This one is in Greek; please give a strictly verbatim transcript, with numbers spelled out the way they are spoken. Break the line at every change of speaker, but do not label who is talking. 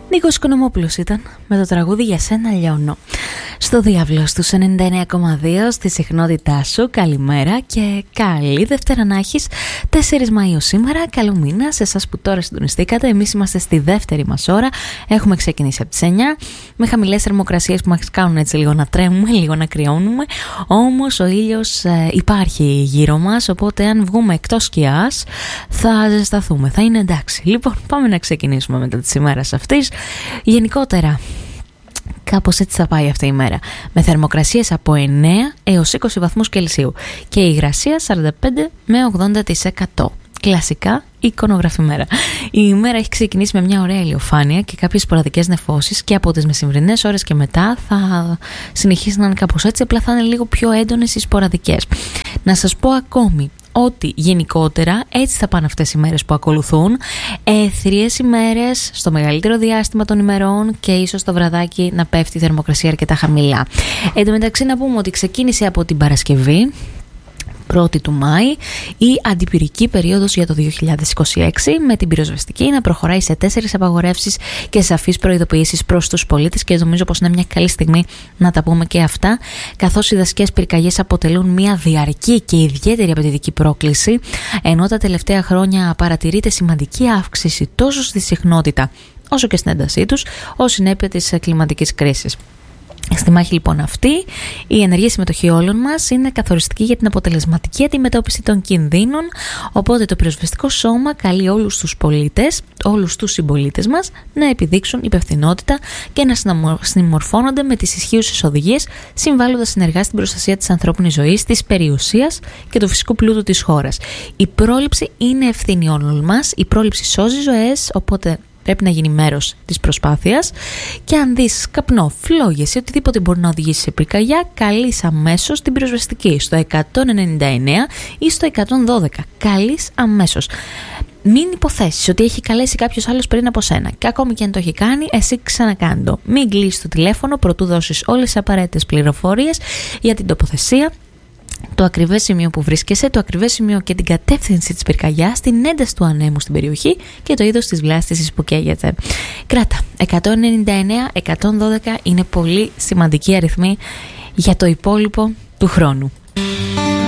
Νίκος Οικονομόπουλος ήταν με το τραγούδι «Για σένα λιώνω». Στο Διάβλο στους ενενήντα εννέα κόμμα δύο στη συχνότητά σου. Καλημέρα και καλή Δευτέρα να έχεις. τέσσερις Μαΐου σήμερα. Καλό μήνα σε εσάς που τώρα συντονιστήκατε. Εμείς είμαστε στη δεύτερη μας ώρα. Έχουμε ξεκινήσει από τις εννιά με χαμηλές θερμοκρασίες που μας κάνουν έτσι λίγο να τρέμουμε, λίγο να κρυώνουμε. Όμως ο ήλιος ε, υπάρχει γύρω μας, οπότε αν βγούμε εκτός σκιάς θα ζεσταθούμε, θα είναι εντάξει. Λοιπόν, πάμε να ξεκινήσουμε μετά τις ημέρες αυτής. Γενικότερα, κάπως έτσι θα πάει αυτή η μέρα, με θερμοκρασίες από εννέα έως είκοσι βαθμούς Κελσίου και η υγρασία σαράντα πέντε με ογδόντα τοις εκατό. Κλασικά εικονογραφή μέρα. Η ημέρα έχει ξεκινήσει με μια ωραία ηλιοφάνεια και κάποιες σποραδικές νεφώσεις και από τις μεσημβρινές ώρες και μετά θα συνεχίσει να είναι κάπως έτσι, απλά θα είναι λίγο πιο έντονες οι σποραδικές. Να σας πω ακόμη ότι γενικότερα έτσι θα πάνε αυτές οι μέρες που ακολουθούν. Έθριες ημέρες στο μεγαλύτερο διάστημα των ημερών και ίσως το βραδάκι να πέφτει η θερμοκρασία αρκετά χαμηλά. Εν τω μεταξύ να πούμε ότι ξεκίνησε από την Παρασκευή πρώτη του Μάη η αντιπυρική περίοδος για το δύο χιλιάδες είκοσι έξι, με την πυροσβεστική να προχωράει σε τέσσερις απαγορεύσεις και σαφείς προειδοποιήσεις προς τους πολίτες, και νομίζω πως είναι μια καλή στιγμή να τα πούμε και αυτά, καθώς οι δασικές πυρκαγιές αποτελούν μια διαρκή και ιδιαίτερη απαιτητική πρόκληση, ενώ τα τελευταία χρόνια παρατηρείται σημαντική αύξηση τόσο στη συχνότητα όσο και στην έντασή τους ως συνέπεια της κλιματικής κρίσης. Στη μάχη λοιπόν αυτή, η ενεργή συμμετοχή όλων μας είναι καθοριστική για την αποτελεσματική αντιμετώπιση των κινδύνων, οπότε το πυροσβεστικό σώμα καλεί όλους τους πολίτες, όλους τους συμπολίτες μας να επιδείξουν υπευθυνότητα και να συμμορφώνονται με τις ισχύουσες οδηγίες, συμβάλλοντας ενεργά στην προστασία της ανθρώπινης ζωής, της περιουσίας και του φυσικού πλούτου της χώρας. Η πρόληψη είναι ευθύνη όλων μας, η πρόληψη σώζει ζωές, οπότε πρέπει να γίνει μέρος της προσπάθειας. Και αν δεις καπνό, φλόγες ή οτιδήποτε μπορεί να οδηγήσει σε πυρκαγιά, καλείς αμέσως την πυροσβεστική στο εκατόν ενενήντα εννέα ή στο εκατόν δώδεκα. Καλείς αμέσως. Μην υποθέσεις ότι έχει καλέσει κάποιος άλλος πριν από σένα, και ακόμη και αν το έχει κάνει, εσύ ξανακάνε το. Μην κλείσεις το τηλέφωνο προτού δώσεις όλες τις απαραίτητες πληροφορίες για την τοποθεσία, το ακριβές σημείο που βρίσκεσαι, το ακριβές σημείο και την κατεύθυνση της πυρκαγιάς, την ένταση του ανέμου στην περιοχή και το είδος της βλάστησης που καίγεται. Κράτα, εκατόν ενενήντα εννέα, εκατόν δώδεκα είναι πολύ σημαντική αριθμή για το υπόλοιπο του χρόνου.